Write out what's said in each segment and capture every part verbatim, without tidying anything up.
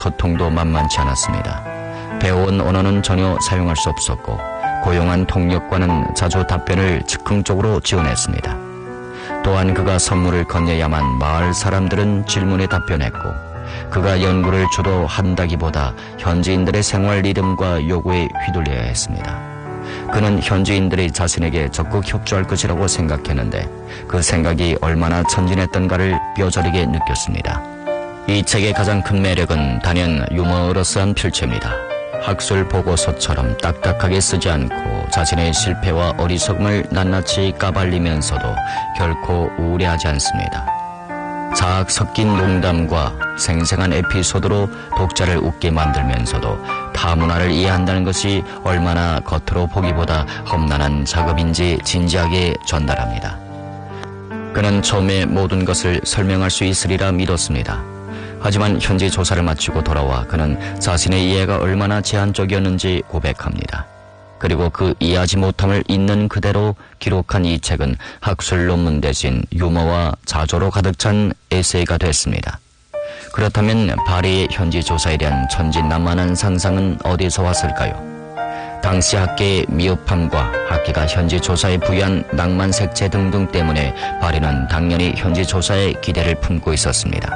소통도 만만치 않았습니다. 배워온 언어는 전혀 사용할 수 없었고 고용한 통역과는 자주 답변을 즉흥적으로 지원했습니다. 또한 그가 선물을 건네야만 마을 사람들은 질문에 답변했고 그가 연구를 주도한다기보다 현지인들의 생활 리듬과 요구에 휘둘려야 했습니다. 그는 현지인들이 자신에게 적극 협조할 것이라고 생각했는데 그 생각이 얼마나 천진했던가를 뼈저리게 느꼈습니다. 이 책의 가장 큰 매력은 단연 유머러스한 필체입니다. 학술 보고서처럼 딱딱하게 쓰지 않고 자신의 실패와 어리석음을 낱낱이 까발리면서도 결코 우울해하지 않습니다. 자학 섞인 농담과 생생한 에피소드로 독자를 웃게 만들면서도 타문화를 이해한다는 것이 얼마나 겉으로 보기보다 험난한 작업인지 진지하게 전달합니다. 그는 처음에 모든 것을 설명할 수 있으리라 믿었습니다. 하지만 현지 조사를 마치고 돌아와 그는 자신의 이해가 얼마나 제한적이었는지 고백합니다. 그리고 그 이해하지 못함을 있는 그대로 기록한 이 책은 학술 논문 대신 유머와 자조로 가득 찬 에세이가 됐습니다. 그렇다면 바리의 현지 조사에 대한 천진난만한 상상은 어디서 왔을까요? 당시 학계의 미흡함과 학계가 현지 조사에 부여한 낭만 색채 등등 때문에 바리는 당연히 현지 조사에 기대를 품고 있었습니다.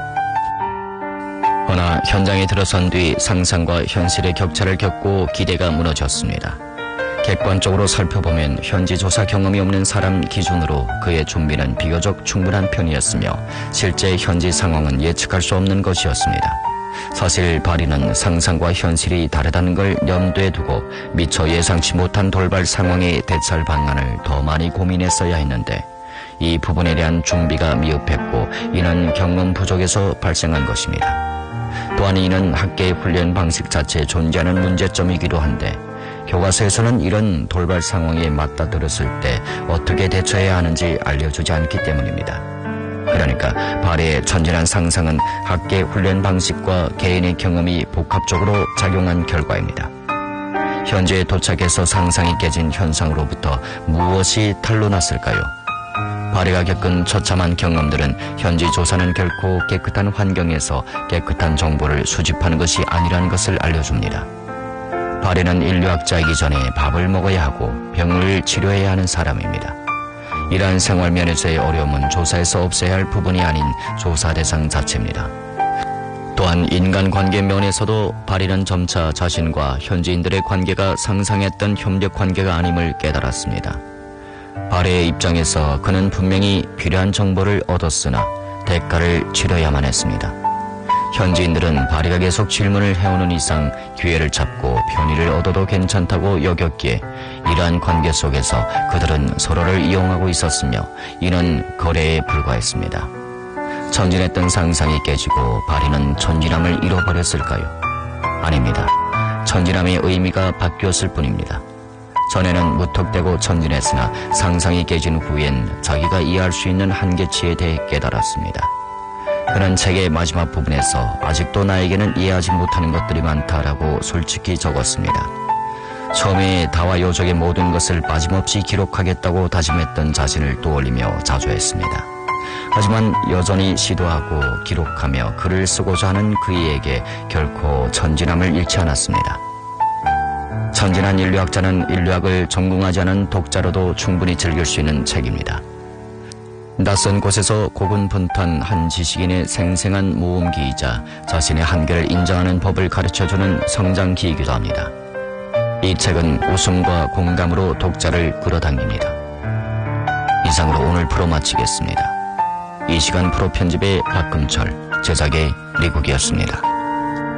허나 현장에 들어선 뒤 상상과 현실의 격차를 겪고 기대가 무너졌습니다. 객관적으로 살펴보면 현지 조사 경험이 없는 사람 기준으로 그의 준비는 비교적 충분한 편이었으며 실제 현지 상황은 예측할 수 없는 것이었습니다. 사실 바리는 상상과 현실이 다르다는 걸 염두에 두고 미처 예상치 못한 돌발 상황에 대처할 방안을 더 많이 고민했어야 했는데 이 부분에 대한 준비가 미흡했고 이는 경험 부족에서 발생한 것입니다. 또한 이는 학계의 훈련 방식 자체에 존재하는 문제점이기도 한데 교과서에서는 이런 돌발 상황에 맞닥뜨렸을 때 어떻게 대처해야 하는지 알려주지 않기 때문입니다. 그러니까 바리의 천진한 상상은 학계 훈련 방식과 개인의 경험이 복합적으로 작용한 결과입니다. 현재에 도착해서 상상이 깨진 현상으로부터 무엇이 탄로났을까요? 바리가 겪은 처참한 경험들은 현지 조사는 결코 깨끗한 환경에서 깨끗한 정보를 수집하는 것이 아니라는 것을 알려줍니다. 바리는 인류학자이기 전에 밥을 먹어야 하고 병을 치료해야 하는 사람입니다. 이러한 생활 면에서의 어려움은 조사에서 없애야 할 부분이 아닌 조사 대상 자체입니다. 또한 인간관계 면에서도 바리는 점차 자신과 현지인들의 관계가 상상했던 협력 관계가 아님을 깨달았습니다. 바리의 입장에서 그는 분명히 필요한 정보를 얻었으나 대가를 치러야만 했습니다. 현지인들은 바리가 계속 질문을 해오는 이상 기회를 잡고 편의를 얻어도 괜찮다고 여겼기에 이러한 관계 속에서 그들은 서로를 이용하고 있었으며 이는 거래에 불과했습니다. 천진했던 상상이 깨지고 바리는 천진함을 잃어버렸을까요? 아닙니다. 천진함의 의미가 바뀌었을 뿐입니다. 전에는 무턱대고 천진했으나 상상이 깨진 후엔 자기가 이해할 수 있는 한계치에 대해 깨달았습니다. 그는 책의 마지막 부분에서 아직도 나에게는 이해하지 못하는 것들이 많다라고 솔직히 적었습니다. 처음에 다와 요적의 모든 것을 빠짐없이 기록하겠다고 다짐했던 자신을 떠올리며 자조했습니다. 하지만 여전히 시도하고 기록하며 글을 쓰고자 하는 그이에게 결코 천진함을 잃지 않았습니다. 천진한 인류학자는 인류학을 전공하지 않은 독자로도 충분히 즐길 수 있는 책입니다. 낯선 곳에서 고군분투한 한 지식인의 생생한 모험기이자 자신의 한계를 인정하는 법을 가르쳐주는 성장기이기도 합니다. 이 책은 웃음과 공감으로 독자를 끌어당깁니다. 이상으로 오늘 프로 마치겠습니다. 이 시간 프로 편집의 박금철, 제작의 리국이었습니다.